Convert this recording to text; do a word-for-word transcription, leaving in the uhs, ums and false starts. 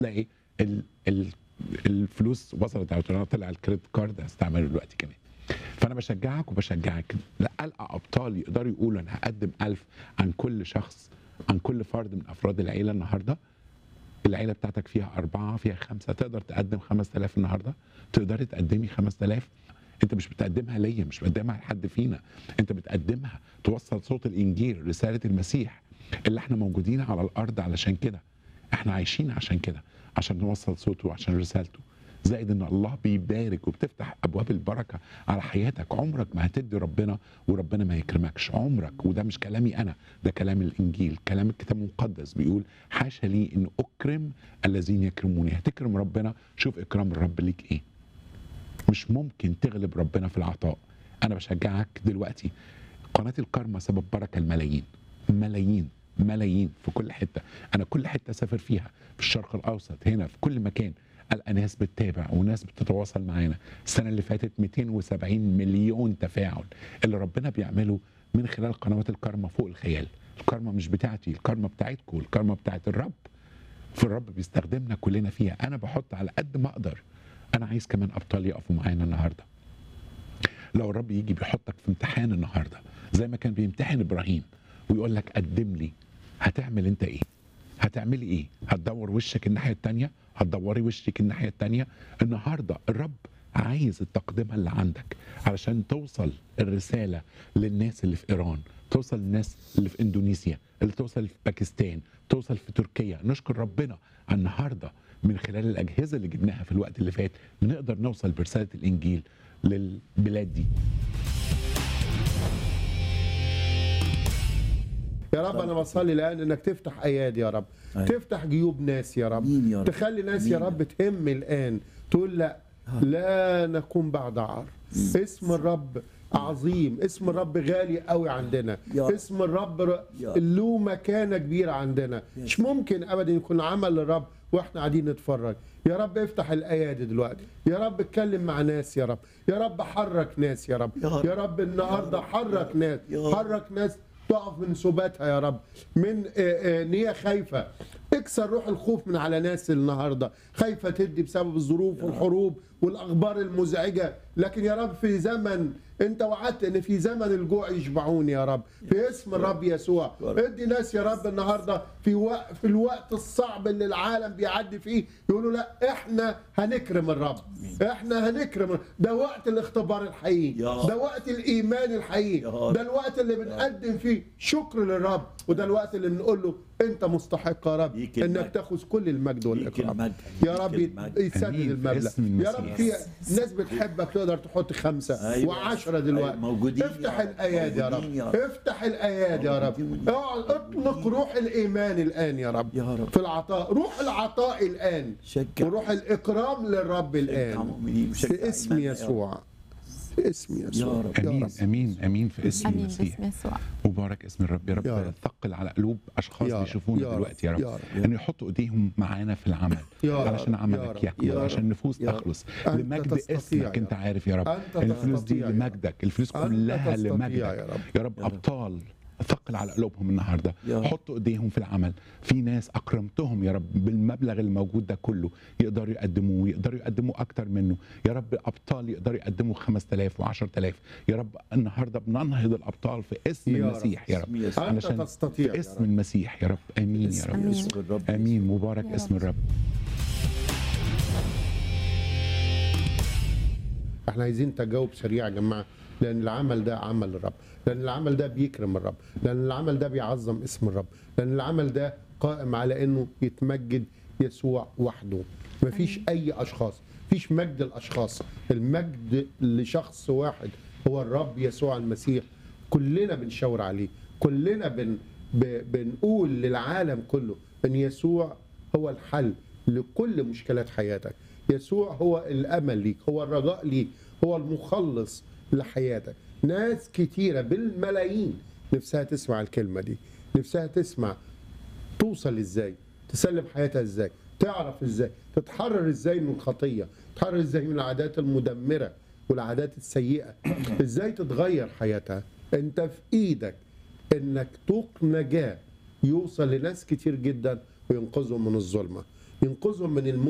تلاقي ال ال الفلوس وصلت او طلع الكريدت كارد هستعمله دلوقتي كمان. فانا بشجعك وبشجعك لا القى ابطال يقدروا يقولوا انا هقدم ألف عن كل شخص، عن كل فرد من افراد العيله النهارده. العيله بتاعتك فيها اربعه، فيها خمسه، تقدر تقدم خمسة آلاف النهارده؟ تقدري تقدمي خمسة آلاف؟ انت مش بتقدمها ليا، مش بتقدمها لحد فينا، انت بتقدمها توصل صوت الانجيل، رساله المسيح اللي احنا موجودين على الارض علشان كده. احنا عايشين عشان كده، عشان نوصل صوته وعشان رسالته. زائد ان الله بيبارك وبتفتح ابواب البركه على حياتك. عمرك ما هتدي ربنا وربنا ما يكرمكش، عمرك. وده مش كلامي انا، ده كلام الانجيل، كلام الكتاب المقدس بيقول حاشا لي ان اكرم الذين يكرموني. هتكرم ربنا، شوف اكرام الرب ليك ايه. مش ممكن تغلب ربنا في العطاء. انا بشجعك دلوقتي، قناه الكارما سبب بركه الملايين، ملايين ملايين في كل حته. انا كل حته اسافر فيها في الشرق الاوسط، هنا في كل مكان القى ناس بتتابع وناس بتتواصل معانا. السنه اللي فاتت مئتين وسبعين مليون تفاعل اللي ربنا بيعمله من خلال قنوات الكارما فوق الخيال. الكارما مش بتاعتي، الكارما بتاعتكم، الكارما بتاعت الرب. فالرب بيستخدمنا كلنا فيها. انا بحط على قد ما اقدر. انا عايز كمان ابطال يقفوا معانا النهارده. لو الرب يجي بيحطك في امتحان النهارده زي ما كان بيمتحن ابراهيم ويقول لك قدم لي، هتعمل انت ايه؟ هتعملي ايه؟ هتدور وشك الناحيه الثانيه؟ هتدوري وشك الناحيه الثانيه؟ النهارده الرب عايز التقدمه اللي عندك علشان توصل الرساله للناس اللي في ايران، توصل للناس اللي في اندونيسيا، اللي توصل في باكستان، توصل في تركيا. نشكر ربنا النهارده من خلال الاجهزه اللي جبناها في الوقت اللي فات بنقدر نوصل برساله الانجيل للبلاد دي. يا رب انا بصلي الان انك تفتح ايادي يا رب، أي. تفتح جيوب ناس يا رب. يا رب. تخلي ناس يا رب تهم الان تقول لا لا نكون بعد عار. اسم الرب عظيم، اسم الرب غالي قوي عندنا، اسم الرب له مكانه كبيره عندنا. مش ممكن ابدا يكون عمل للرب واحنا قاعدين نتفرج. يا رب افتح الايادي دلوقتي، يا رب اتكلم مع ناس يا رب، يا رب حرك ناس يا رب، يا رب النهارده حرك ناس، حرك ناس تقف من سباتها يا رب، من نية خايفة. اكسر روح الخوف من على ناس النهارده خايفة تدي بسبب الظروف والحروب والأخبار المزعجة. لكن يا رب في زمن انت وعدت ان في زمن الجوع يشبعون يا رب، في اسم الرب يسوع. ادي ناس يا رب النهارده في وقت في الوقت الصعب اللي العالم بيعدي فيه يقولوا لا احنا هنكرم الرب، احنا هنكرم. ده وقت الاختبار الحقيقي، ده وقت الايمان الحقيقي، ده الوقت اللي بنقدم فيه شكر للرب، وده الوقت اللي بنقول له انت مستحق يا رب انك تاخذ كل المجد والاكرام. يا رب يسدد المبلغ يا رب. في ناس بتحبك تقدر تحط خمسة أيوة. وعشرة دلوقتي. أيوة. افتح الايادي يا رب، افتح الايادي يا رب. اطلق روح الايمان الان يا رب, يا رب. في العطاء، روح العطاء الان، وروح الاكرام للرب الان في اسم يسوع، في اسم يسوع. امين امين امين في اسم المسيح. مبارك اسم الرب يا رب. يا ثقل على قلوب اشخاص بيشوفونا دلوقتي يا رب ان يحطوا ايديهم معانا في العمل علشان عملك يكبر، علشان النفوس تخلص لمجد اسمك. انت عارف يا رب الفلوس دي لمجدك، الفلوس كلها لمجدك يا رب. ابطال ثقل على قلوبهم النهارده، حطوا ايديهم في العمل. في ناس اكرمتهم يا رب بالمبلغ الموجود ده كله يقدروا يقدموه، يقدروا يقدموا اكتر منه يا رب. ابطال يقدروا يقدموا خمسة آلاف وعشرة آلاف يا رب. النهارده بننهض الابطال في اسم يا المسيح يا رب، يا رب. علشان في اسم المسيح يا رب. امين يا رب. امين. مبارك اسم الرب. احنا عايزين تجاوب سريع يا جماعه، لأن العمل ده عمل الرب، لأن العمل ده بيكرم الرب، لأن العمل ده بيعظم اسم الرب، لأن العمل ده قائم على إنه يتمجد يسوع وحده. مفيش أي أشخاص، مفيش مجد الأشخاص، المجد لشخص واحد هو الرب يسوع المسيح. كلنا بنشاور عليه، كلنا بن بنقول للعالم كله إن يسوع هو الحل لكل مشكلات حياتك. يسوع هو الأمل ليك، هو الرجاء ليك، هو المخلص لحياتك. ناس كتيرة بالملايين نفسها تسمع الكلمة دي، نفسها تسمع توصل ازاي، تسلم حياتها ازاي، تعرف ازاي، تتحرر ازاي من الخطية، تتحرر ازاي من العادات المدمرة والعادات السيئة، ازاي تتغير حياتها. انت في ايدك انك توق نجاة يوصل لناس كتير جدا وينقذهم من الظلمة. ينقذهم من الموت